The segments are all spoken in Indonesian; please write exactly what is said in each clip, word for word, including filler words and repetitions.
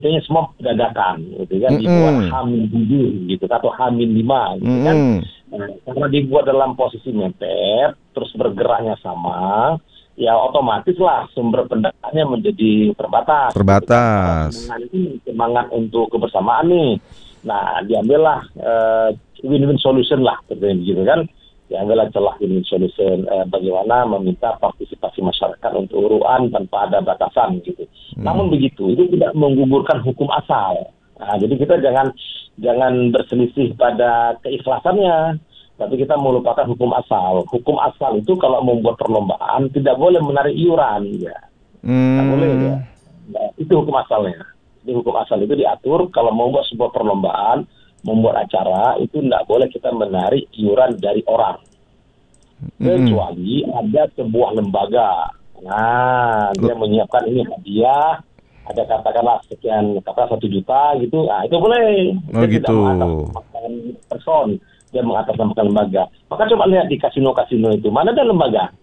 Kayaknya semua dadakan, gitu kan, Mm-mm. dibuat hamil tujuh, gitu, atau hamil lima, gitu kan. Mm-mm. Nah, karena dibuat dalam posisi mepet, terus bergeraknya sama, ya otomatis lah sumber pendapatnya menjadi terbatas. Gitu kan. Kalau Terbatas. semangat ini semangat untuk kebersamaan nih. Nah, diambillah eh, win-win solution lah, gitu kan. Diambillah celah win-win solution. Eh, bagaimana meminta partisipasi masyarakat untuk uruan tanpa ada batasan, gitu. Hmm. Namun begitu, itu tidak menggugurkan hukum asal. Nah, jadi kita jangan jangan berselisih pada keikhlasannya, tapi kita melupakan hukum asal. Hukum asal itu kalau membuat perlombaan tidak boleh menarik iuran, ya. Tidak boleh, ya. Hmm. Nah, itu hukum asalnya. Jadi hukum asal itu diatur kalau membuat sebuah perlombaan, membuat acara, itu tidak boleh kita menarik iuran dari orang. Mm-mm. Kecuali ada sebuah lembaga. Nah, dia menyiapkan ini hadiah, ada katakanlah sekian, kata satu juta gitu, nah itu boleh. Oh, Dia tidak gitu. mengatasnamakan person, dia mengatasnamakan lembaga. Maka coba lihat di kasino-kasino itu, mana ada lembaga?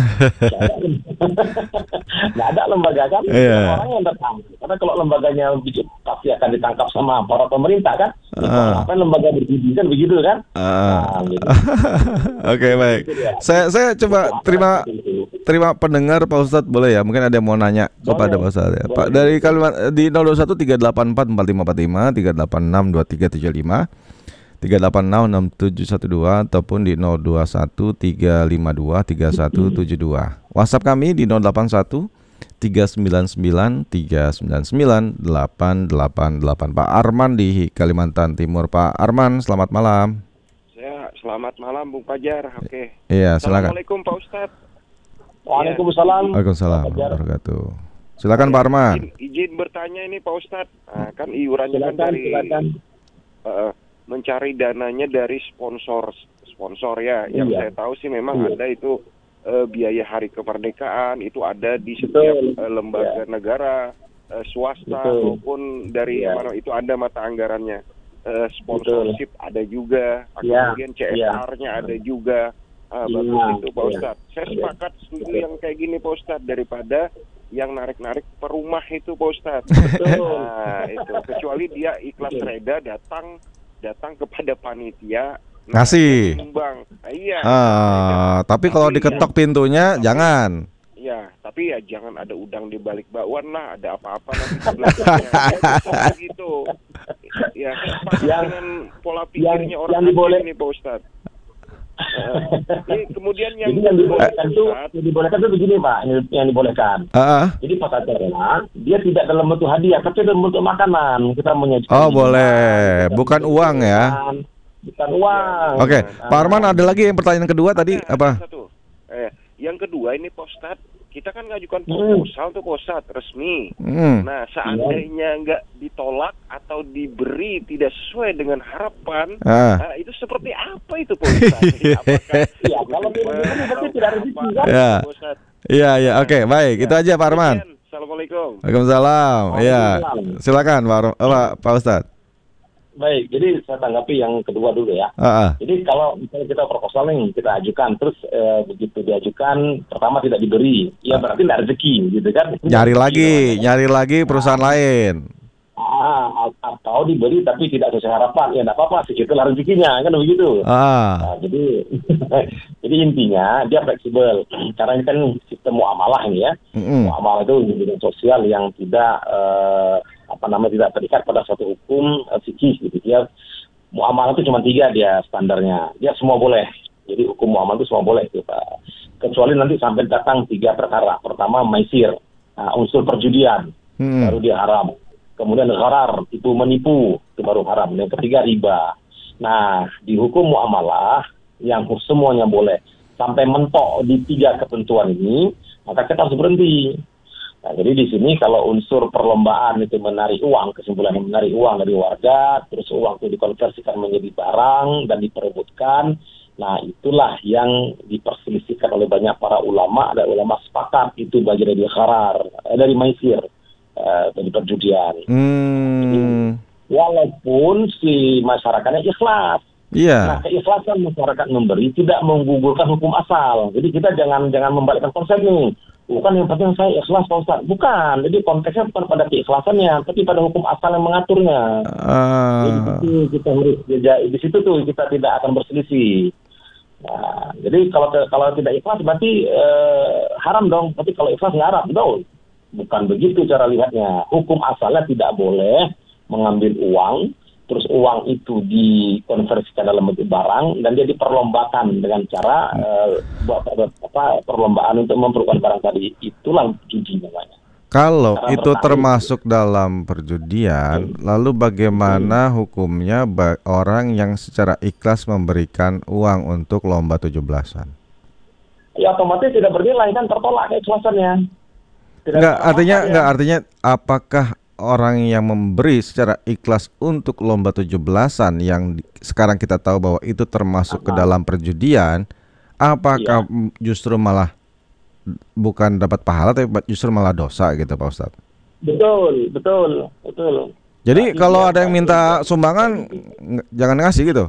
Nggak ada lembaga kan? Iya. Orang yang datang. Karena kalau lembaganya begitu, pasti akan ditangkap sama para pemerintah kan? Ah. Apa lembaga berbudi kan begitu kan? Ah. Nah, gitu. Oke, baik. Itu dia. Saya saya coba Itu terima apa itu? terima pendengar Pak Ustadz, boleh ya? Mungkin ada yang mau nanya kepada Pak Boleh. Ustadz ya. Pak, Boleh. dari kalimat di nol dua satu tiga delapan empat empat lima empat lima, tiga delapan enam dua tiga tujuh lima, tiga delapan enam enam tujuh satu dua, ataupun di nol dua satu tiga lima dua tiga satu tujuh dua. WhatsApp kami di nol delapan satu tiga sembilan sembilan tiga sembilan sembilan delapan delapan delapan. Pak Arman di Kalimantan Timur. Pak Arman, selamat malam. Ya, selamat malam Bung Fajar. Oke. Iya, silakan. Assalamualaikum Pak Ustadz. Waalaikumsalam. Waalaikumsalam Pak Fajar. warahmatullahi wabarakatuh. Silakan Pak Arman. Izin, izin bertanya ini Pak Ustadz. Nah, kan iurannya kan Silakan, dari silakan. eh, mencari dananya dari sponsor sponsor ya. Yang Iya. saya tahu sih memang Iya. ada itu eh, biaya hari kemerdekaan itu ada di setiap Betul. eh, lembaga Iya. negara, eh, swasta Betul. maupun dari Iya. mana itu ada mata anggarannya. Eh, sponsorship ada juga, Iya. kemudian C S R-nya ada juga. Ah, Iya. bagus itu Pak Iya. Ustadz. Saya Iya. sepakat setuju Betul. yang kayak gini Pak Ustadz daripada yang narik-narik perumah itu Pak Ustadz. Betul. Nah, itu kecuali dia ikhlas Betul. reda datang datang kepada panitia Ngasih. nyumbang. Ah, iya. Ah, tapi kalau diketok pintunya Tapi- jangan. Ya, tapi ya jangan ada udang di balik bakwan lah, ada apa-apa nanti di belakangnya. Ya, biasanya begitu. Ya, saya sepakat Yang- dengan pola pikirnya yang- orang yang diboleh- Aceh ini Pak Ustadz. Eh, ini kemudian yang Jadi yang dibolehkan itu, Ustadz, yang dibolehkan itu begini Pak, yang, yang dibolehkan. Ah, ah. Jadi pas acara, dia tidak dalam bentuk hadiah, tapi dalam bentuk makanan. Kita menyajikan. Oh, minuman, boleh. kita Bukan menyajikan uang ya. makanan, Bukan uang. Oke, Nah, Pak Arman ada lagi yang pertanyaan kedua tadi ada- ada apa? Satu. Eh, yang kedua ini Pak Ustadz, kita kan ngajukan Hmm. proposal tuh Pak Ustadz resmi. Hmm. Nah, seandainya nggak ditolak atau diberi tidak sesuai dengan harapan, Ah. nah, itu seperti apa itu Pak Ustadz? Apakah Ya, kalau tidak itu berarti tidak rezeki kan? Ya. Pak Ustadz? Iya, iya. Oke, baik. Itu aja Pak Arman. Demikian. Assalamualaikum. Waalaikumsalam. Iya. Waalaikumsalam. Silakan Pak Ar- Pak, Pak Ustadz. Baik, jadi saya tanggapi yang kedua dulu ya. Ah, ah. Jadi kalau misalnya kita proposal nih, kita ajukan, terus eh, begitu diajukan, pertama tidak diberi, ya berarti tidak rezeki, gitu kan? Nyari Rezeki lagi, namanya. nyari lagi perusahaan lain. Ah, atau diberi tapi tidak sesuai harapan, ya tidak apa-apa, itulah rezekinya, kan begitu. Ah. Nah, jadi jadi intinya dia fleksibel. Karena ini kan sistem muamalah ini ya. Mm-mm. Muamalah itu di bidang sosial yang tidak eh, apa namanya tidak terikat pada suatu hukum eh, fikih gitu. Dia muamalah itu cuma tiga dia standarnya. Dia semua boleh. Jadi hukum muamalah itu semua boleh itu Pak. Kecuali nanti sampai datang tiga perkara. Pertama maisir, nah, unsur perjudian, Hmm. baru dia haram. Kemudian gharar, itu menipu, itu baru haram. Yang ketiga riba. Nah, di hukum muamalah yang semuanya boleh sampai mentok di tiga ketentuan ini, maka kita harus berhenti. Nah, jadi di sini kalau unsur perlombaan itu menarik uang, kesimpulan menarik uang dari warga, terus uang itu dikonversikan menjadi barang dan diperebutkan, nah itulah yang diperselisihkan oleh banyak para ulama. Ada ulama sepakat itu bagian dari gharar, eh, dari maisir, eh, dari perjudian. Hmm. Walaupun si masyarakatnya ikhlas, Iya. Nah, keikhlasan masyarakat memberi tidak menggugurkan hukum asal. Jadi kita jangan jangan membalikkan konsep nih. Bukan yang penting saya ikhlas Pak Ustaz. Bukan. Jadi konteksnya bukan pada keikhlasannya, tapi pada hukum asal yang mengaturnya. Uh. Jadi di situ kita harus di situ tuh kita tidak akan berselisih. Nah, jadi kalau kalau tidak ikhlas berarti eh, haram dong. Tapi kalau ikhlas nggak haram dong. Bukan begitu cara lihatnya. Hukum asalnya tidak boleh mengambil uang, terus uang itu dikonversikan dalam bentuk barang dan dia diperlombakan dengan cara uh, buat apa perlombaan untuk memperoleh barang tadi. Itulah judi namanya. Kalau Cara itu bertahan. termasuk dalam perjudian, hmm. lalu bagaimana hmm. hukumnya ba- orang yang secara ikhlas memberikan uang untuk lomba tujuh belasan? Ya otomatis tidak bernilai kan, tertolak keikhlasannya. Tidak enggak artinya ya. enggak artinya apakah orang yang memberi secara ikhlas untuk lomba tujuh belasan yang di, sekarang kita tahu bahwa itu termasuk Aha. ke dalam perjudian, apakah iya. justru malah bukan dapat pahala tapi justru malah dosa gitu Pak Ustadz? Betul, betul, betul. Jadi nah, kalau iya, ada yang minta sumbangan ng- jangan ngasih gitu.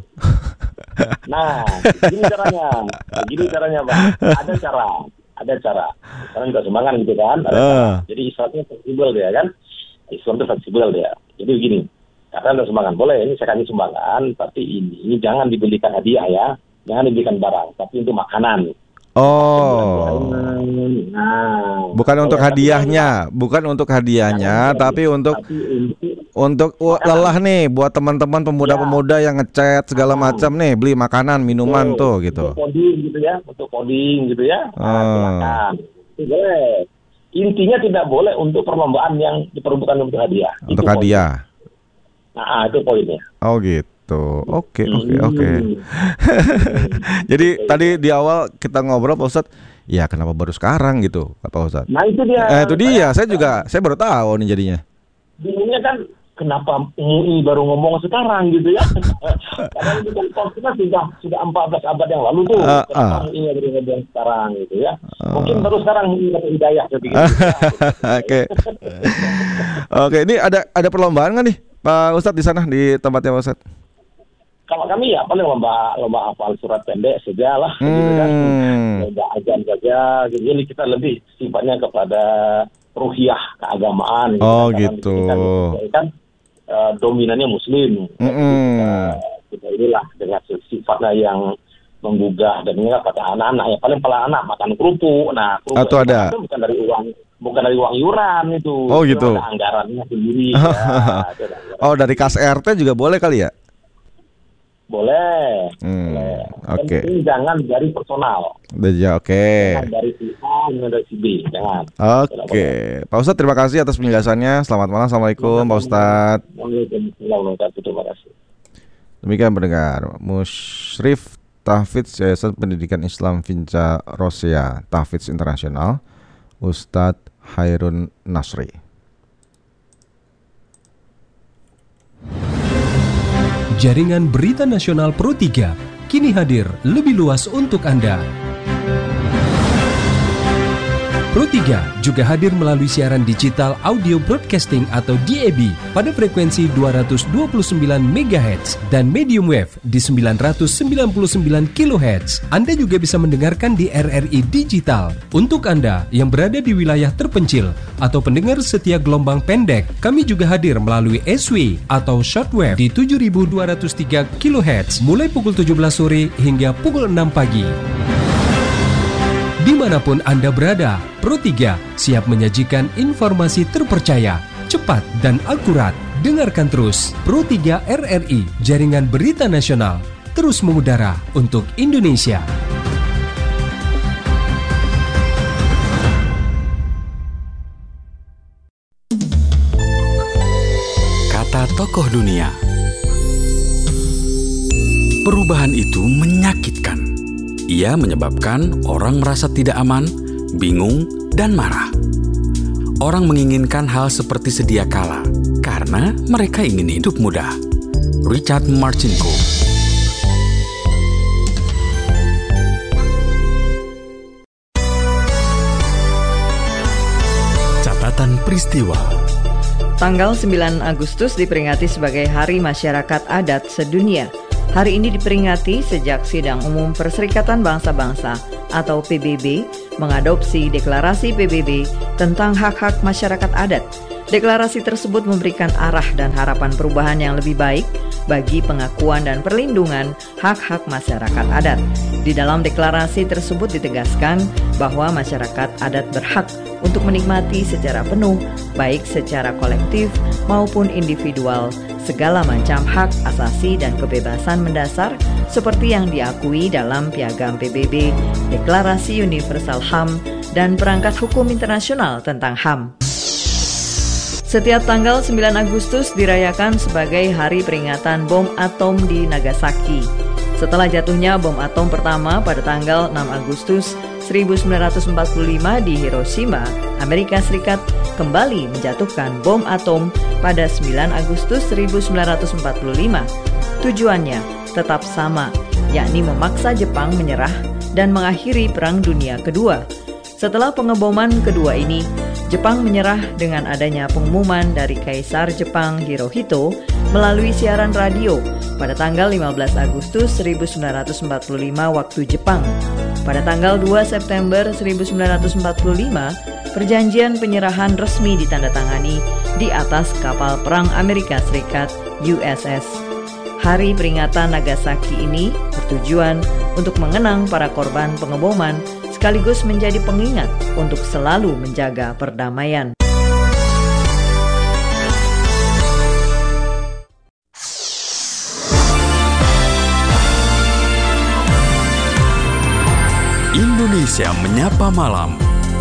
Nah, gini caranya. Gini caranya, Bang. Ada cara, ada cara. Karena minta sumbangan gitu kan, ada uh. cara. Jadi Islamnya fleksibel dia kan. Islam itu fleksibel dia. Jadi begini, karena ada sumbangan, boleh ini saya kasih sumbangan, tapi ini, ini jangan dibelikan hadiah ya, jangan dibelikan barang, tapi untuk makanan. Oh, nah, bukan untuk hadiahnya, bukan untuk hadiahnya, tapi untuk untuk lelah nih buat teman-teman pemuda-pemuda yang ngechat segala macam nih, beli makanan, minuman tuh gitu. Untuk coding gitu ya, untuk coding gitu ya. Nah, silakan. Itu boleh. Intinya tidak boleh untuk perlombaan yang diperebutkan untuk hadiah. Untuk hadiah. Nah, itu poinnya. Oh gitu. Oke, oke, oke. Jadi tadi di awal kita ngobrol Pak Ustadz, ya kenapa baru sekarang gitu, Pak Ustadz? Nah itu dia. Eh, itu dia. Saya, saya juga, saya baru tahu nih jadinya. Bingungnya kan kenapa M U I baru ngomong sekarang gitu ya? Karena itu kan konfliknya sudah sudah empat belas abad yang lalu tuh. Uh, kenapa uh. M U I baru ngomong sekarang gitu ya? Uh. Mungkin baru sekarang M U I dapat hidayah. Oke. Oke, ini ada ada perlombaan nggak nih Pak Ustadz di sana di tempatnya Pak Ustadz? Kalau kami ya paling lomba lomba hafal surat pendek saja lah, hmm. gitu kan, lomba azan saja. Jadi kita lebih sifatnya kepada ruhiyah keagamaan. Oh gitu. gitu. Kan, kan uh, dominannya Muslim. Mm-hmm. Kita, kita inilah dengan sifatnya yang menggugah dan ini pada anak-anak. Ya paling pala anak makan kerupuk. Nah, kerupuk itu ada. Itu bukan dari uang, bukan dari uang iuran itu. Oh gitu. Ada anggarannya sendiri. Ya, oh dari kas R T juga boleh kali ya? Boleh, hmm, boleh. Oke. Okay. Jangan dari personal. Ya, oke. Okay. Jangan dari si A, jangan dari si B, jangan. Oke, okay. Pak Ustadz terima kasih atas penjelasannya. Selamat malam, assalamualaikum, Pak Ustadz. Waalaikumsalam, terima kasih. Demikian pendengar, Musyrif Tahfidz Yayasan Pendidikan Islam Vinca Rosea Tahfidz Internasional, Ustadz Hairun Nasri. Jaringan Berita Nasional Pro tiga kini hadir lebih luas untuk Anda. Pro tiga juga hadir melalui siaran digital audio broadcasting atau D A B pada frekuensi dua ratus dua puluh sembilan megahertz dan medium wave di sembilan ratus sembilan puluh sembilan kilohertz. Anda juga bisa mendengarkan di R R I Digital. Untuk Anda yang berada di wilayah terpencil atau pendengar setia gelombang pendek, kami juga hadir melalui S W atau shortwave di tujuh ribu dua ratus tiga kilohertz mulai pukul tujuh belas sore hingga pukul enam pagi. Dimanapun Anda berada, Pro tiga siap menyajikan informasi terpercaya, cepat dan akurat. Dengarkan terus Pro tiga R R I, Jaringan Berita Nasional, terus mengudara untuk Indonesia. Kata tokoh dunia, perubahan itu menyakitkan. Ia menyebabkan orang merasa tidak aman, bingung, dan marah. Orang menginginkan hal seperti sedia kala karena mereka ingin hidup mudah. Richard Marcinko. Catatan peristiwa. Tanggal sembilan Agustus diperingati sebagai Hari Masyarakat Adat Sedunia. Hari ini diperingati sejak Sidang Umum Perserikatan Bangsa-Bangsa atau P B B mengadopsi Deklarasi P B B tentang hak-hak masyarakat adat. Deklarasi tersebut memberikan arah dan harapan perubahan yang lebih baik bagi pengakuan dan perlindungan hak-hak masyarakat adat. Di dalam deklarasi tersebut ditegaskan bahwa masyarakat adat berhak untuk menikmati secara penuh, baik secara kolektif maupun individual, segala macam hak asasi dan kebebasan mendasar seperti yang diakui dalam Piagam P B B, Deklarasi Universal H A M, dan Perangkat Hukum Internasional tentang H A M. Setiap tanggal sembilan Agustus dirayakan sebagai hari peringatan bom atom di Nagasaki. Setelah jatuhnya bom atom pertama pada tanggal enam Agustus seribu sembilan ratus empat puluh lima di Hiroshima, Amerika Serikat kembali menjatuhkan bom atom pada sembilan Agustus seribu sembilan ratus empat puluh lima. Tujuannya tetap sama, yakni memaksa Jepang menyerah dan mengakhiri Perang Dunia Kedua. Setelah pengeboman kedua ini, Jepang menyerah dengan adanya pengumuman dari Kaisar Jepang Hirohito melalui siaran radio pada tanggal lima belas Agustus seribu sembilan ratus empat puluh lima waktu Jepang. Pada tanggal dua September seribu sembilan ratus empat puluh lima, perjanjian penyerahan resmi ditandatangani di atas kapal perang Amerika Serikat U S S. Hari peringatan Nagasaki ini bertujuan untuk mengenang para korban pengeboman sekaligus menjadi pengingat untuk selalu menjaga perdamaian. Indonesia Menyapa Malam.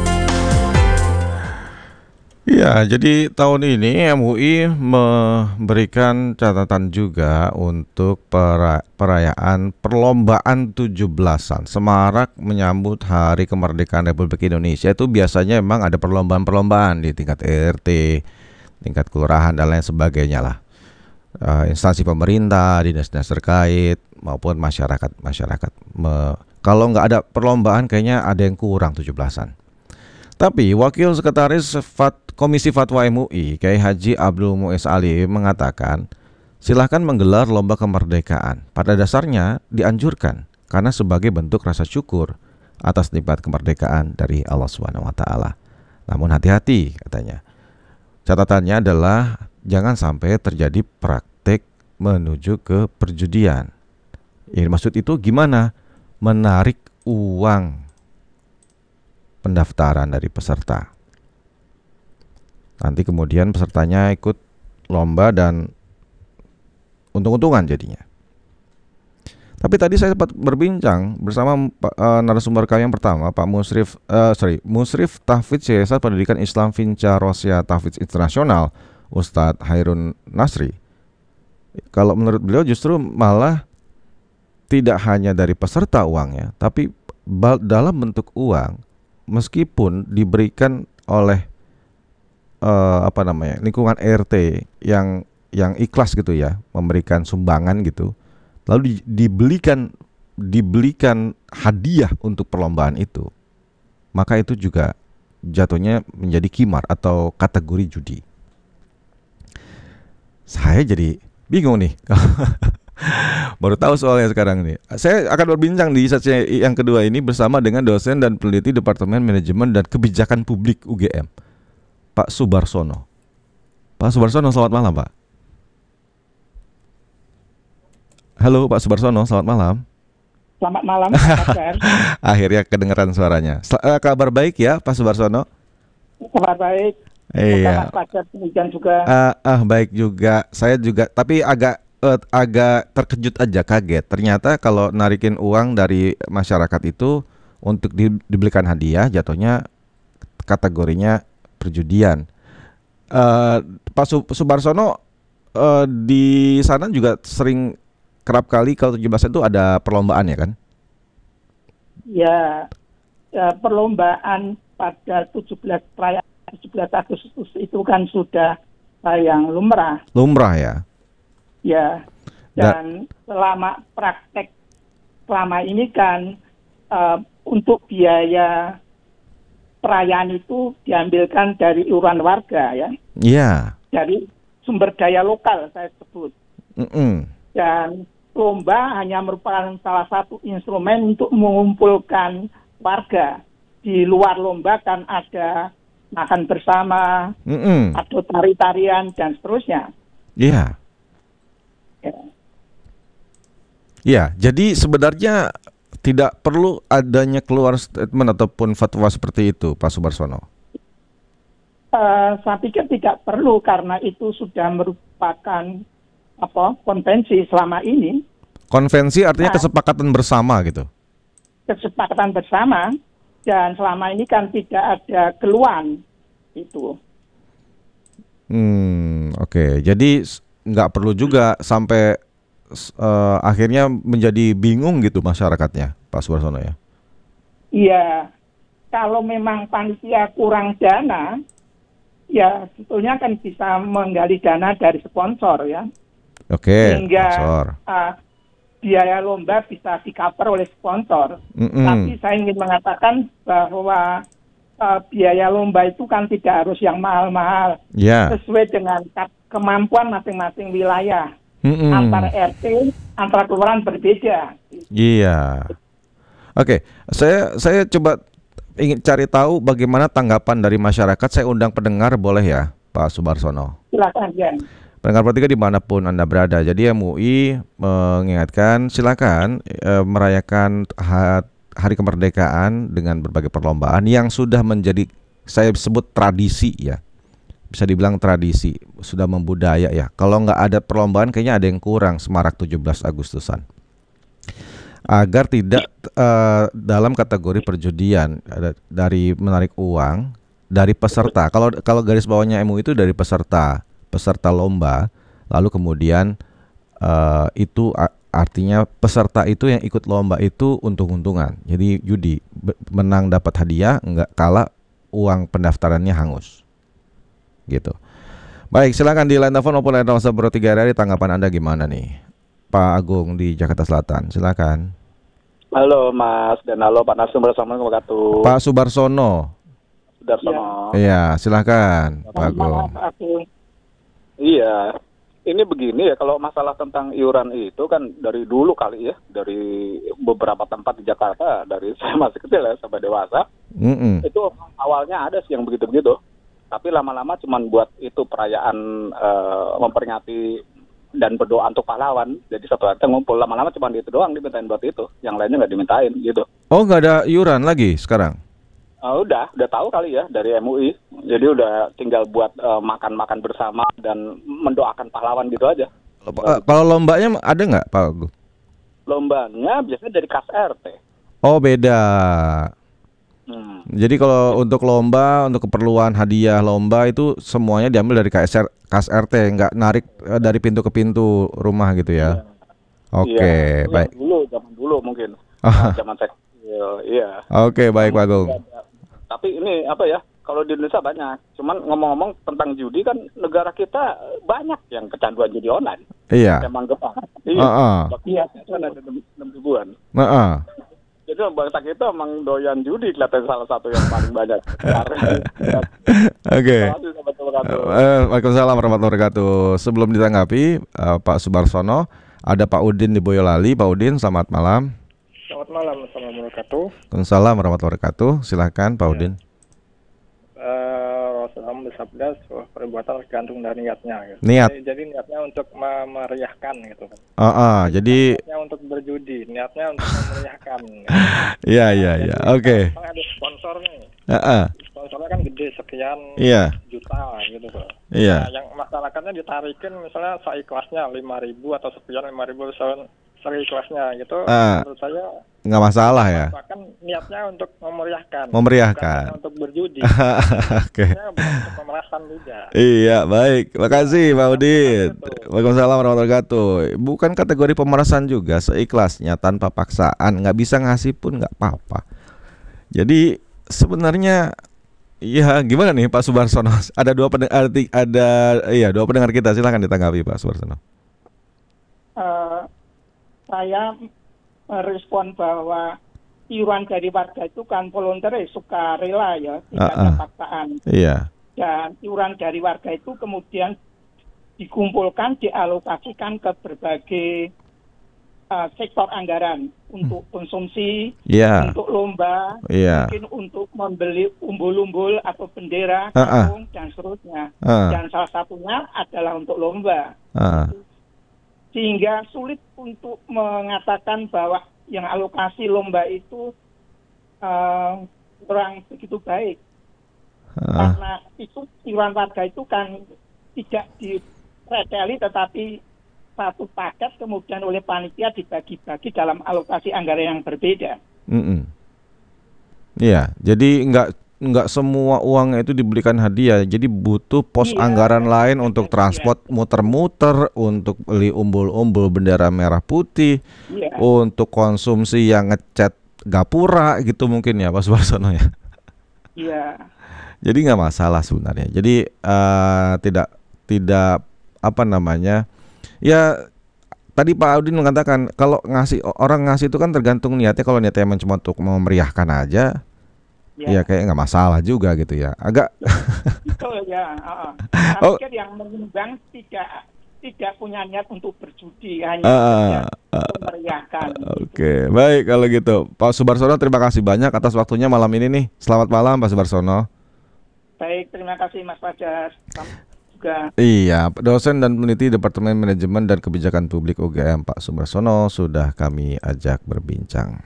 Ya, jadi tahun ini M U I memberikan catatan juga untuk pera- perayaan perlombaan tujuh belasan Semarak menyambut Hari Kemerdekaan Republik Indonesia. Itu biasanya memang ada perlombaan-perlombaan di tingkat R T, tingkat kelurahan dan lain sebagainya lah. Uh, instansi pemerintah, dinas-dinas terkait maupun masyarakat-masyarakat. Me- kalau nggak ada perlombaan kayaknya ada yang kurang tujuh belasan. Tapi Wakil Sekretaris Fat, Komisi Fatwa M U I, Kiai Haji Abdul Muiz Ali mengatakan, silahkan menggelar lomba kemerdekaan. Pada dasarnya dianjurkan karena sebagai bentuk rasa syukur atas nikmat kemerdekaan dari Allah Subhanahu wa taala. Namun hati-hati katanya. Catatannya adalah jangan sampai terjadi praktek menuju ke perjudian. Ya, maksud itu gimana? Menarik uang pendaftaran dari peserta. Nanti kemudian pesertanya ikut lomba dan untung-untungan jadinya. Tapi tadi saya sempat berbincang bersama uh, narasumber kami yang pertama, Pak Musrif, uh, sorry, Musrif Tahfidz Yayasan Pendidikan Islam Vinca Rosia Tahfidz Internasional, Ustadz Hairun Nasri. Kalau menurut beliau justru malah tidak hanya dari peserta uangnya, tapi dalam bentuk uang, meskipun diberikan oleh uh, apa namanya lingkungan R T yang yang ikhlas gitu ya, memberikan sumbangan gitu, lalu di, dibelikan dibelikan hadiah untuk perlombaan itu, maka itu juga jatuhnya menjadi qimar atau kategori judi. Saya jadi bingung nih. Baru tahu soalnya sekarang ini. Saya akan berbincang di sesi yang kedua ini bersama dengan dosen dan peneliti Departemen Manajemen dan Kebijakan Publik U G M, Pak Subarsono. Pak Subarsono, selamat malam, Pak. Halo Pak Subarsono, selamat malam. Selamat malam, Pak. Akhirnya kedengaran suaranya. Sel- uh, kabar baik ya, Pak Subarsono? Kabar baik. Iya. Pak demikian juga. Ah, uh, uh, baik juga. Saya juga, tapi agak Uh, agak terkejut aja, kaget. Ternyata kalau narikin uang dari masyarakat itu untuk di, dibelikan hadiah, jatuhnya kategorinya perjudian. Uh, Pak Subarsono, uh, di sana juga sering kerap kali kalau tujuh belas itu ada perlombaan ya kan? Ya, ya perlombaan pada tujuh belas perayaan tujuh belas Agustus itu kan sudah uh, yang lumrah. Lumrah ya. Ya, dan da- selama praktek selama ini kan uh, untuk biaya perayaan itu diambilkan dari iuran warga ya. Iya. Dari sumber daya lokal saya sebut. Mm-mm. Dan lomba hanya merupakan salah satu instrumen untuk mengumpulkan warga. Di luar lomba kan ada makan bersama, Mm-mm. ada tari-tarian dan seterusnya. Iya. Ya. Ya, jadi sebenarnya tidak perlu adanya keluar statement ataupun fatwa seperti itu, Pak Subarsono. Uh, saya pikir tidak perlu karena itu sudah merupakan apa konvensi selama ini. Konvensi artinya Nah, kesepakatan bersama gitu. Kesepakatan bersama dan selama ini kan tidak ada keluhan itu. Hmm, oke. Okay. Jadi nggak perlu juga sampai uh, akhirnya menjadi bingung gitu masyarakatnya, Pak Subarsono ya? Iya, kalau memang panitia kurang dana, ya sebetulnya kan bisa menggali dana dari sponsor ya. Oke, okay, sehingga sponsor. Uh, biaya lomba bisa di-cover oleh sponsor. Mm-mm. Tapi saya ingin mengatakan bahwa uh, biaya lomba itu kan tidak harus yang mahal-mahal. Yeah. Sesuai dengan kemampuan masing-masing wilayah. Mm-mm. Antara R T, antara kelurahan berbeda. Iya. Oke, saya saya coba ingin cari tahu bagaimana tanggapan dari masyarakat. Saya undang pendengar boleh ya, Pak Subarsono? Silakan, Jan. Pendengar Pro tiga dimanapun Anda berada. Jadi M U I mengingatkan silakan e, merayakan ha- Hari Kemerdekaan dengan berbagai perlombaan yang sudah menjadi, saya sebut tradisi ya. Bisa dibilang tradisi, sudah membudaya ya. Kalau nggak ada perlombaan kayaknya ada yang kurang Semarak tujuh belas Agustusan. Agar tidak uh, dalam kategori perjudian uh, dari menarik uang dari peserta. Kalau kalau garis bawahnya M U I itu dari peserta, peserta lomba, lalu kemudian uh, itu a- artinya peserta itu yang ikut lomba itu untung-untungan. Jadi judi, be- menang dapat hadiah, enggak kalah uang pendaftarannya hangus. Gitu. Baik, silakan di line telepon maupun line WhatsApp Pro tiga R R I, tanggapan Anda gimana nih? Pak Agung di Jakarta Selatan, silakan. Halo Mas dan halo Pak Nasum, Assalamualaikum warahmatullahi wabarakatuh. Pak Subarsono. Sudarsono. Iya, silakan Pak Agung. Iya, ini begini ya, kalau masalah tentang iuran itu kan dari dulu kali ya, dari beberapa tempat di Jakarta, dari saya masih kecil ya sampai dewasa, Mm-mm. itu awalnya ada sih yang begitu-begitu. Tapi lama-lama cuman buat itu perayaan uh, memperingati dan berdoa untuk pahlawan. Jadi satu R T ngumpul, lama-lama cuman itu doang dimintain buat itu. Yang lainnya nggak dimintain gitu. Oh, nggak ada iuran lagi sekarang? Uh, udah, udah tahu kali ya dari M U I. Jadi udah tinggal buat uh, makan-makan bersama dan mendoakan pahlawan gitu aja. Uh, kalau lombanya ada nggak Pak Agung? Lombanya biasanya dari kas R T. Oh, beda. Hmm. Jadi kalau untuk lomba, untuk keperluan hadiah lomba itu semuanya diambil dari K S R, kas R T, nggak narik eh, dari pintu ke pintu rumah gitu ya? Oke, okay, iya, baik. Dulu, zaman dulu mungkin, nah, zaman saya, iya. Oke, okay, baik Pak Agung. Tapi ini apa ya? Kalau di Indonesia banyak. Cuman ngomong-ngomong tentang judi kan negara kita banyak yang kecanduan judi online. Iya. Emang gepang. Iya. Uh-uh. Iya. Kan ada enam ribuan. Uh-uh. Jadi bangsa kita emang doyan judi, kelihatan salah satu yang paling banyak. Oke. Waalaikumsalam warahmatullahi wabarakatuh. Sebelum ditanggapi uh, Pak Subarsono, ada Pak Udin di Boyolali. Pak Udin, selamat malam. Selamat malam, assalamualaikum warahmatullahi wabarakatuh. Waalaikumsalam warahmatullahi wabarakatuh. Silakan Pak Udin. Uh, Rasulullah bersabda, sebuah perbuatan tergantung dari niatnya. Gitu. Niat. Jadi, jadi niatnya untuk memeriahkan gitu. Ah, uh-uh, jadi. Niatnya untuk berjudi, niatnya untuk memeriahkan. Iya iya iya. Oke. Memang ada sponsor nih. Uh-uh. Sponsornya kan gede sekian yeah. juta gitu loh. Iya. Nah, yang masyarakatnya ditarikin misalnya seikhlasnya lima ribu atau sekian lima ribu seikhlasnya gitu. Uh. Menurut saya nggak masalah ya. Bahkan niatnya untuk memeriahkan. Memeriahkan. Bukan untuk berjudi. Oke. Okay. Bukan untuk pemerasan juga. Iya, baik. Makasih Pak Udin. Waalaikumsalam warahmatullahi wabarakatuh. Bukan kategori pemerasan juga, seikhlasnya tanpa paksaan. Nggak bisa ngasih pun nggak apa-apa. Jadi sebenarnya ya gimana nih Pak Subarsono? Ada dua pendengar, ada iya dua pendengar kita. Silakan ditanggapi Pak Subarsono. Uh, saya merespon bahwa iuran dari warga itu kan volunteer, sukarela ya, tidak ada paksaan. Iya. Dan iuran dari warga itu kemudian dikumpulkan, dialokasikan ke berbagai uh, sektor anggaran untuk konsumsi, yeah. untuk lomba, yeah. mungkin untuk membeli umbul-umbul atau bendera, uh-uh. kampung dan seterusnya. Uh. Dan salah satunya adalah untuk lomba. Uh. Sehingga sulit untuk mengatakan bahwa yang alokasi lomba itu uh, kurang begitu baik. Uh. Karena itu iuran warga itu kan tidak direteli tetapi satu paket kemudian oleh panitia dibagi-bagi dalam alokasi anggaran yang berbeda. Mm-mm. Iya, jadi nggak nggak semua uangnya itu diberikan hadiah. Jadi butuh pos iya, anggaran iya, lain iya, untuk iya. transport muter-muter, untuk beli umbul-umbul bendera merah putih, iya. untuk konsumsi yang ngecat gapura gitu mungkin ya Pak Subarsono ya. Iya. Jadi nggak masalah sebenarnya. Jadi uh, tidak tidak apa namanya? Ya tadi Pak Audin mengatakan kalau ngasih orang ngasih itu kan tergantung niatnya. Kalau niatnya emang cuma untuk memeriahkan aja, ya, ya kayak nggak masalah juga gitu ya. Agak. Betul ya. Uh, oh. Tapi yang menyumbang tidak tidak punya niat untuk berjudi, hanya uh, uh, memeriahkan. Oke, okay. Baik kalau gitu, Pak Subarsono terima kasih banyak atas waktunya malam ini nih. Selamat malam Pak Subarsono. Baik, terima kasih Mas Fajar. Juga. Iya, dosen dan peneliti Departemen Manajemen dan Kebijakan Publik U G M Pak Subarsono sudah kami ajak berbincang.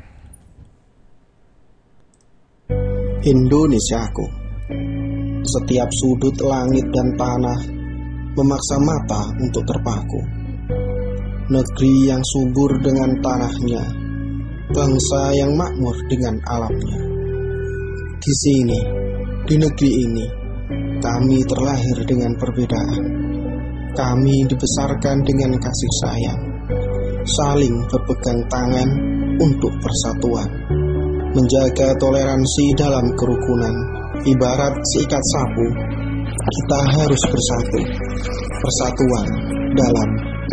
Indonesiaku, setiap sudut langit dan tanah memaksa mata untuk terpaku. Negeri yang subur dengan tanahnya, bangsa yang makmur dengan alamnya. Di sini, di negeri ini, kami terlahir dengan perbedaan. Kami dibesarkan dengan kasih sayang, saling berpegang tangan untuk persatuan, menjaga toleransi dalam kerukunan. Ibarat seikat sapu, kita harus bersatu, persatuan dalam